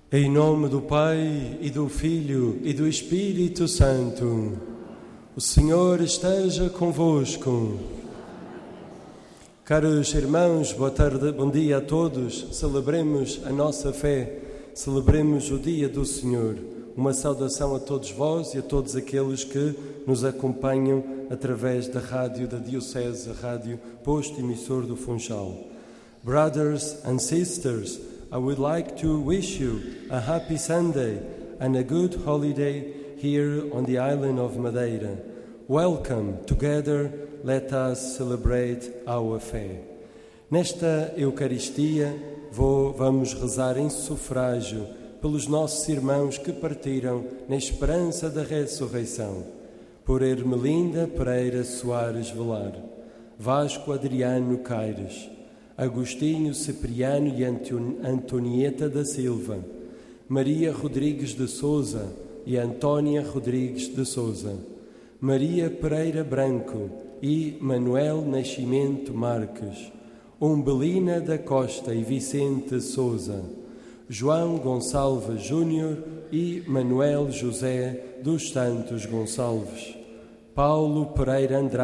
Em nome do Pai, e do Filho, e do Espírito Santo, o Senhor esteja convosco. Caros irmãos, boa tarde, bom dia a todos. Celebremos a nossa fé, celebremos o dia do Senhor. Uma saudação a todos vós e a todos aqueles que nos acompanham através da rádio da Diocese, a rádio Posto Emissor do Funchal. Brothers and sisters, I would like to wish you a happy Sunday and a good holiday here on the island of Madeira. Welcome, together, let us celebrate our faith. Nesta Eucaristia, vamos rezar em sufrágio pelos nossos irmãos que partiram na esperança da ressurreição. Por Ermelinda Pereira Soares Velar, Vasco Adriano Caires, Agostinho Cipriano e Antonieta da Silva, Maria Rodrigues de Souza e Antônia Rodrigues de Souza, Maria Pereira Branco e Manuel Nascimento Marques, Umbelina da Costa e Vicente Souza, João Gonçalves Júnior e Manuel José dos Santos Gonçalves, Paulo Pereira Andrade,